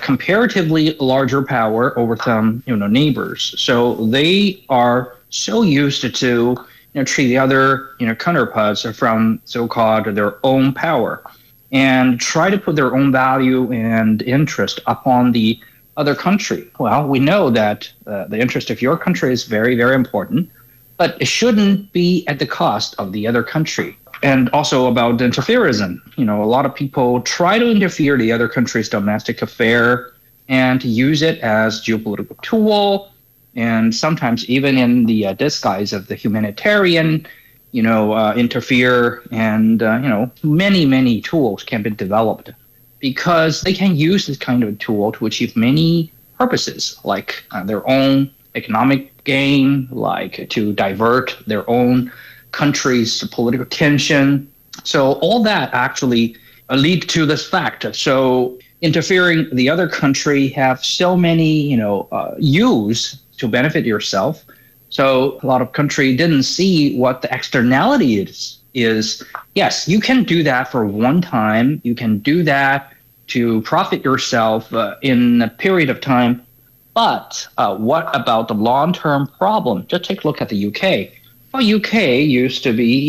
comparatively larger power over some neighbors. So they are so used to treat the other counterparts from so-called their own power and try to put their own value and interest upon the other country. Well, we know that the interest of your country is very, very important, but it shouldn't be at the cost of the other country. And also about interferism. A lot of people try to interfere the other country's domestic affair and use it as geopolitical tool, and sometimes even in the disguise of the humanitarian, interfere. And, many, many tools can be developed because they can use this kind of tool to achieve many purposes, like their own economic gain, like to divert their own country's political tension. So all that actually lead to this fact. So interfering the other country have so many, use to benefit yourself. So a lot of country didn't see what the externality is. Yes, you can do that for one time. You can do that to profit yourself in a period of time. But what about the long-term problem? Just take a look at the UK. Well, UK used to be